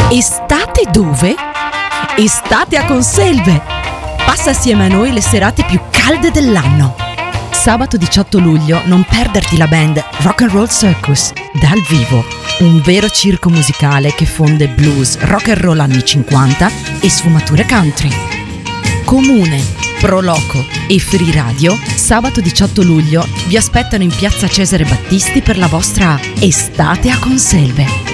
Estate dove? Estate a Conselve! Passa assieme a noi le serate più calde dell'anno. Sabato 18 luglio non perderti la band Rock and Roll Circus dal vivo, un vero circo musicale che fonde blues, rock and roll anni 50 e sfumature country. Comune, Pro Loco e Free Radio sabato 18 luglio vi aspettano in piazza Cesare Battisti per la vostra Estate a Conselve.